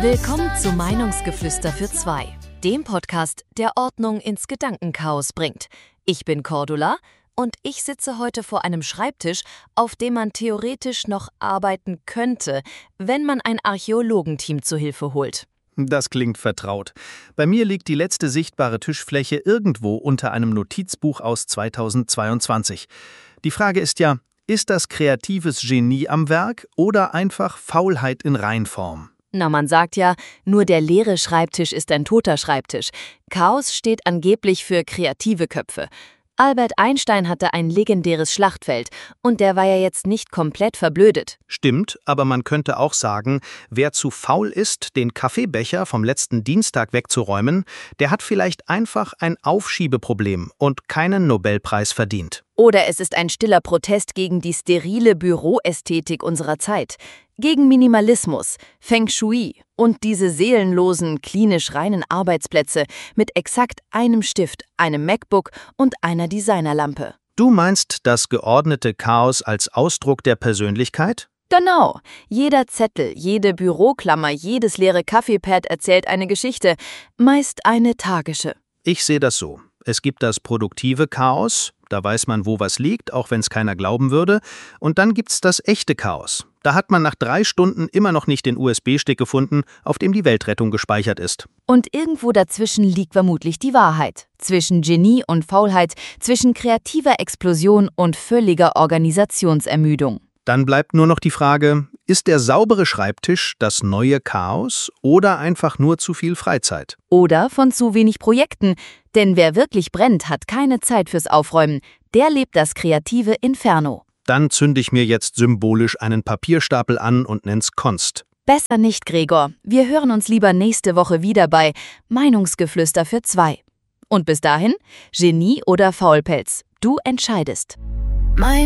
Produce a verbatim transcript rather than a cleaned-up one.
Willkommen zu Meinungsgeflüster für zwei, dem Podcast, der Ordnung ins Gedankenchaos bringt. Ich bin Cordula und ich sitze heute vor einem Schreibtisch, auf dem man theoretisch noch arbeiten könnte, wenn man ein Archäologenteam zu Hilfe holt. Das klingt vertraut. Bei mir liegt die letzte sichtbare Tischfläche irgendwo unter einem Notizbuch aus zweitausendzweiundzwanzig. Die Frage ist ja, ist das kreatives Genie am Werk oder einfach Faulheit in Reinform? Na, man sagt ja, nur der leere Schreibtisch ist ein toter Schreibtisch. Chaos steht angeblich für kreative Köpfe. Albert Einstein hatte ein legendäres Schlachtfeld und der war ja jetzt nicht komplett verblödet. Stimmt, aber man könnte auch sagen, wer zu faul ist, den Kaffeebecher vom letzten Dienstag wegzuräumen, der hat vielleicht einfach ein Aufschiebeproblem und keinen Nobelpreis verdient. Oder es ist ein stiller Protest gegen die sterile Büroästhetik unserer Zeit, gegen Minimalismus, Feng Shui und diese seelenlosen, klinisch reinen Arbeitsplätze mit exakt einem Stift, einem MacBook und einer Designerlampe. Du meinst das geordnete Chaos als Ausdruck der Persönlichkeit? Genau. Jeder Zettel, jede Büroklammer, jedes leere Kaffeepad erzählt eine Geschichte, meist eine tragische. Ich sehe das so. Es gibt das produktive Chaos, da weiß man, wo was liegt, auch wenn es keiner glauben würde. Und dann gibt's das echte Chaos. Da hat man nach drei Stunden immer noch nicht den U S B-Stick gefunden, auf dem die Weltrettung gespeichert ist. Und irgendwo dazwischen liegt vermutlich die Wahrheit. Zwischen Genie und Faulheit, zwischen kreativer Explosion und völliger Organisationsermüdung. Dann bleibt nur noch die Frage, ist der saubere Schreibtisch das neue Chaos oder einfach nur zu viel Freizeit? Oder von zu wenig Projekten, denn wer wirklich brennt, hat keine Zeit fürs Aufräumen. Der lebt das kreative Inferno. Dann zünde ich mir jetzt symbolisch einen Papierstapel an und nenn's Konst. Besser nicht, Gregor. Wir hören uns lieber nächste Woche wieder bei Meinungsgeflüster für zwei. Und bis dahin, Genie oder Faulpelz, du entscheidest.